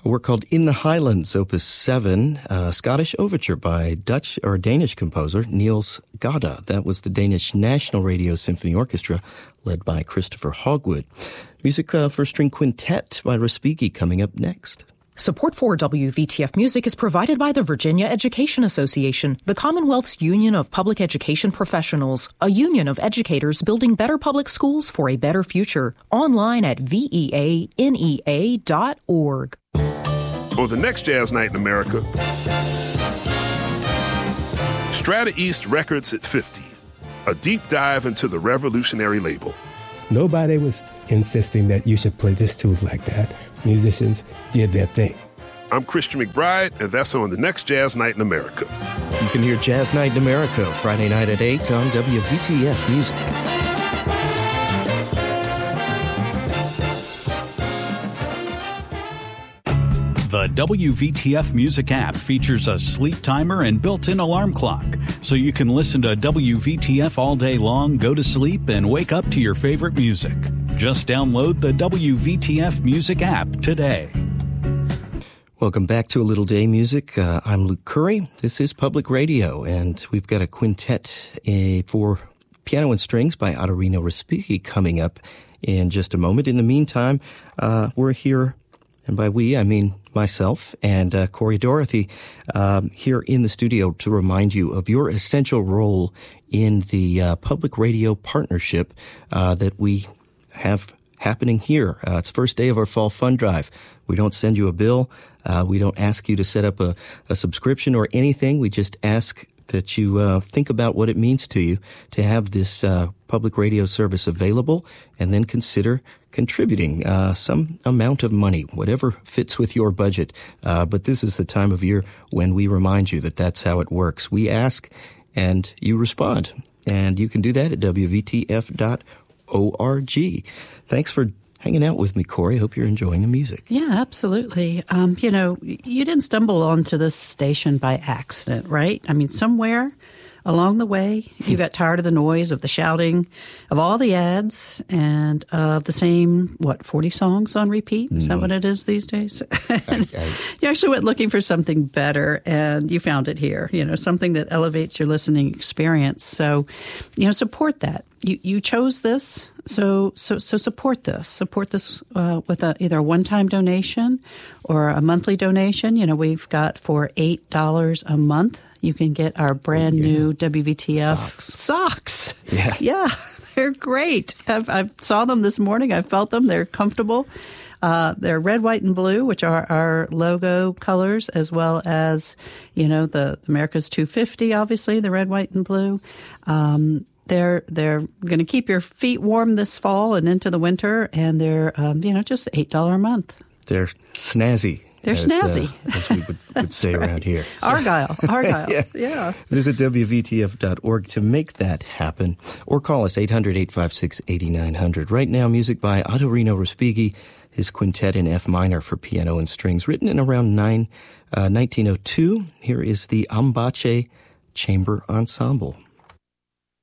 A work called In the Highlands, Opus 7, a Scottish overture by Dutch or Danish composer Niels Gade. That was the Danish National Radio Symphony Orchestra, led by Christopher Hogwood. Music for string quintet by Respighi coming up next. Support for WVTF Music is provided by the Virginia Education Association, the Commonwealth's Union of Public Education Professionals, a union of educators building better public schools for a better future. Online at veanea.org. On the next Jazz Night in America, Strata East Records at 50, a deep dive into the revolutionary label. Nobody was insisting that you should play this tune like that. Musicians did their thing. I'm Christian McBride, and that's on the next Jazz Night in America. You can hear Jazz Night in America Friday night at 8 on WVTF Music. The WVTF Music app features a sleep timer and built-in alarm clock, so you can listen to WVTF all day long, go to sleep, and wake up to your favorite music. Just download the WVTF Music app today. Welcome back to A Little Day Music. I'm Luke Curry. This is Public Radio, and we've got a quintet for piano and strings by Ottorino Respighi coming up in just a moment. In the meantime, we're here, and by we, I mean myself and Corey Dorothy, here in the studio to remind you of your essential role in the public radio partnership that we have happening here. It's first day of our fall fund drive. We don't send you a bill. We don't ask you to set up a subscription or anything. We just ask that you think about what it means to you to have this public radio service available, and then consider contributing some amount of money, whatever fits with your budget. But this is the time of year when we remind you that that's how it works. We ask, and you respond. And you can do that at WVTF.org. Thanks for hanging out with me, Corey. Hope you're enjoying the music. Yeah, absolutely. You didn't stumble onto this station by accident, right? I mean, somewhere along the way, you got tired of the noise, of the shouting, of all the ads, and of the same, 40 songs on repeat? Is that what it is these days? You actually went looking for something better, and you found it here, something that elevates your listening experience. So, support that. You chose this, so support this. Support this with either a one-time donation or a monthly donation. We've got for $8 a month, you can get our brand new WVTF socks. Yeah, they're great. I saw them this morning. I felt them. They're comfortable. They're red, white, and blue, which are our logo colors, as well as, the America's 250, obviously, the red, white, and blue. They're going to keep your feet warm this fall and into the winter, and they're, just $8 a month. They're snazzy. They're snazzy. As we would say around here. So. Argyle. Yeah. Visit WVTF.org to make that happen, or call us 800-856-8900. Right now, music by Ottorino Respighi, his quintet in F minor for piano and strings, written in around 1902. Here is the Ambace Chamber Ensemble.